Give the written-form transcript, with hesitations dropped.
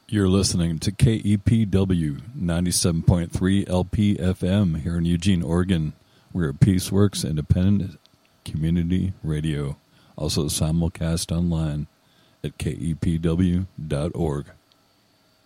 You're listening to KEPW 97.3 LPFM here in Eugene, Oregon. We're at Peaceworks Independent Community Radio, also simulcast online at kepw.org.